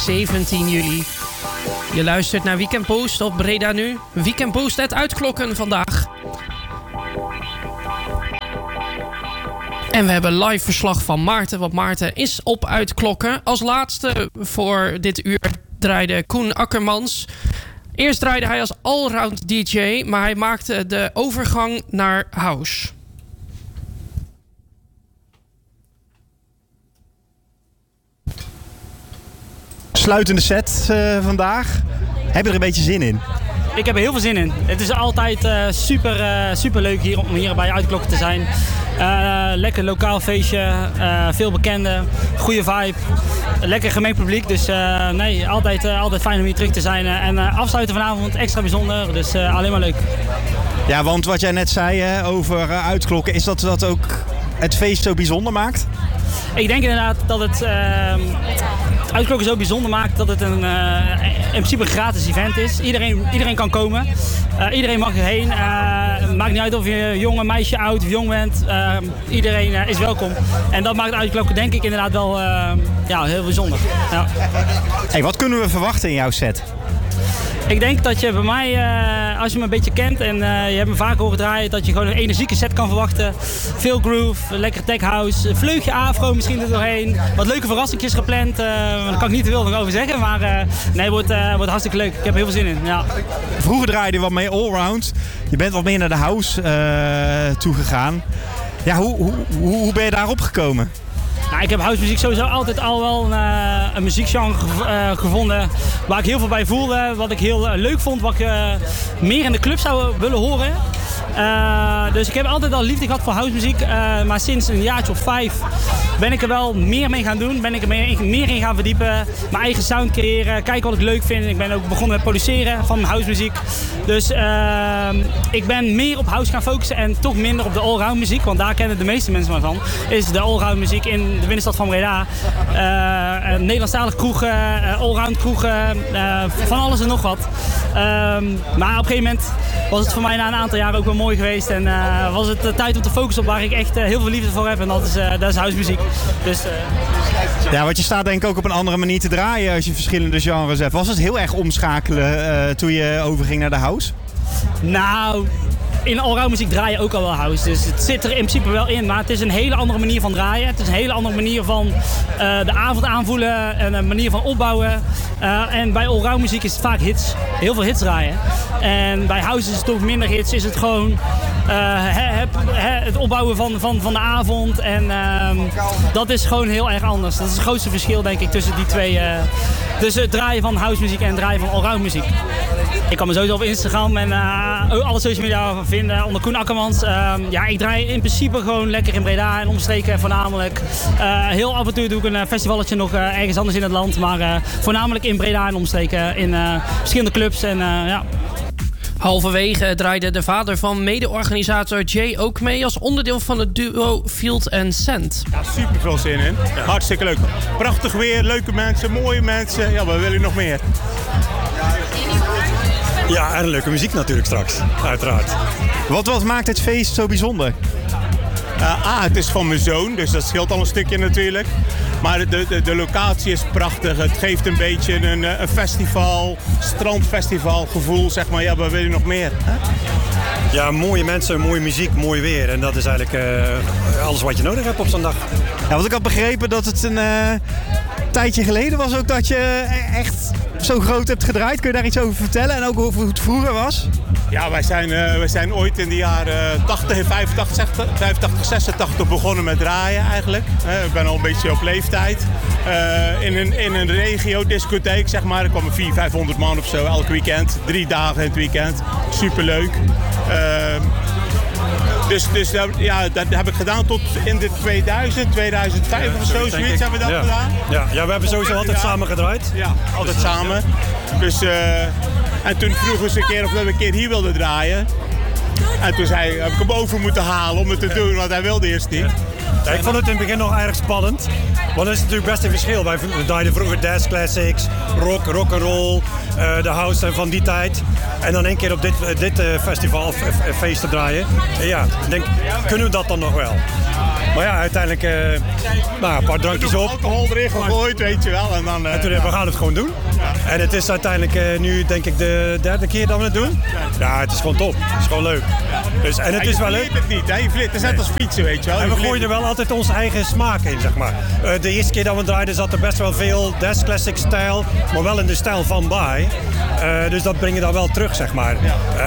17 juli. Je luistert naar Weekend Post op Breda Nu. Weekend Post het uitklokken vandaag. En we hebben live verslag van Maarten, want Maarten is op uitklokken. Als laatste voor dit uur draaide Koen Akkermans. Eerst draaide hij als allround DJ, maar hij maakte de overgang naar house. Sluitende set vandaag. Heb je er een beetje zin in? Ik heb er heel veel zin in. Het is altijd super leuk hier om hier bij Uitklokken te zijn. Lekker lokaal feestje, veel bekenden, goede vibe, lekker gemengd publiek. Dus altijd fijn om hier terug te zijn. En afsluiten vanavond extra bijzonder, dus alleen maar leuk. Ja, want wat jij net zei over Uitklokken, is dat ook het feest zo bijzonder maakt? Ik denk inderdaad dat het Uitklokken zo bijzonder maakt dat het in principe een gratis event is. Iedereen kan komen. Iedereen mag erheen. Maakt niet uit of je een jonge meisje, oud of jong bent. Iedereen is welkom. En dat maakt Uitklokken denk ik inderdaad wel heel bijzonder. Ja. Hey, wat kunnen we verwachten in jouw set? Ik denk dat je bij mij, als je me een beetje kent en je hebt me vaak horen draaien, dat je gewoon een energieke set kan verwachten. Veel groove, lekker tech house, een vleugje afro misschien er doorheen. Wat leuke verrassingjes gepland, daar kan ik niet te veel over zeggen, maar het wordt hartstikke leuk. Ik heb er heel veel zin in. Ja. Vroeger draaide je wat mee allround. Je bent wat meer naar de house toegegaan. Ja, hoe ben je daarop gekomen? Nou, ik heb housemuziek sowieso altijd al wel een muziekgenre gevonden waar ik heel veel bij voelde. Wat ik heel leuk vond, wat ik meer in de club zou willen horen. Dus ik heb altijd al liefde gehad voor housemuziek. Maar sinds een jaartje of 5 ben ik er wel meer mee gaan doen. Ben ik er meer in gaan verdiepen. Mijn eigen sound creëren. Kijken wat ik leuk vind. Ik ben ook begonnen met produceren van housemuziek. Dus ik ben meer op house gaan focussen. En toch minder op de allround muziek. Want daar kennen de meeste mensen maar van. Is de allround muziek in de binnenstad van Breda. Nederlandstalige kroegen. Allround kroegen. Van alles en nog wat. Maar op een gegeven moment was het voor mij na een aantal jaren ook wel mooi geweest. En was het tijd om te focussen op waar ik echt heel veel liefde voor heb. En dat is housemuziek. Dus, ja, want je staat denk ik ook op een andere manier te draaien als je verschillende genres hebt. Was het heel erg omschakelen toen je overging naar de house? Nou, in allround muziek draai je ook al wel house. Dus het zit er in principe wel in. Maar het is een hele andere manier van draaien. Het is een hele andere manier van de avond aanvoelen. En een manier van opbouwen. En bij allround muziek is het vaak hits. Heel veel hits draaien. En bij house is het toch minder hits. Is het gewoon het opbouwen van de avond. En dat is gewoon heel erg anders. Dat is het grootste verschil denk ik tussen die twee. Tussen het draaien van house muziek en het draaien van allround muziek. Ik kan me sowieso op Instagram en alle social media vinden onder Koen Akkermans. Ik draai in principe gewoon lekker in Breda en omstreken voornamelijk. Heel af en toe doe ik een festivalletje nog ergens anders in het land. Maar voornamelijk in Breda en omstreken in verschillende clubs. En, ja. Halverwege draaide de vader van mede-organisator Jay ook mee als onderdeel van het duo Field & Sand. Ja, super veel zin in. Ja. Hartstikke leuk. Prachtig weer, leuke mensen, mooie mensen. Ja, wat wil je nog meer? Ja, en leuke muziek natuurlijk straks, uiteraard. Wat maakt het feest zo bijzonder? Het is van mijn zoon, dus dat scheelt al een stukje natuurlijk. Maar de locatie is prachtig. Het geeft een beetje een festival, strandfestival gevoel, zeg maar. Ja, wat wil je nog meer? Hè? Ja, mooie mensen, mooie muziek, mooi weer. En dat is eigenlijk alles wat je nodig hebt op zo'n dag. Ja, want ik had begrepen dat het een tijdje geleden was ook dat je echt zo groot hebt gedraaid. Kun je daar iets over vertellen en ook over hoe het vroeger was? Ja, wij zijn ooit in de jaren 85, 86 begonnen met draaien eigenlijk. Ik ben al een beetje op leeftijd. In een regio-discotheek, zeg maar. Er kwamen 400-500 man of zo elk weekend. 3 dagen in het weekend. Superleuk. Dus dat heb ik gedaan tot in de 2005 of zo. Zoiets hebben we dat gedaan. Ja, we hebben sowieso altijd samen gedraaid. Ja, altijd samen. Dus, en toen vroegen ze een keer of we een keer hier wilden draaien. En toen heb ik hem over moeten halen om het te doen, want hij wilde eerst niet. Ja, ik vond het in het begin nog erg spannend. Want er is natuurlijk best een verschil. Wij draaiden vroeger dance classics, rock and roll, de house van die tijd. En dan één keer op dit festival of feest te draaien. Ja, ik denk, kunnen we dat dan nog wel? Maar ja, uiteindelijk een paar drankjes op. Alcohol erin gegooid, weet je wel. En dan, En toen we gaan het gewoon doen. En het is uiteindelijk nu denk ik de derde keer dat we het doen. Ja, het is gewoon top. Het is gewoon leuk. Dus, en het is wel leuk. Het niet, hè? Het is net als fietsen, weet je wel. En we gooien er wel altijd onze eigen smaak in, zeg maar. De eerste keer dat we draaiden zat er best wel veel dance classic stijl, maar wel in de stijl van bij. Dus dat breng je dan wel terug, zeg maar.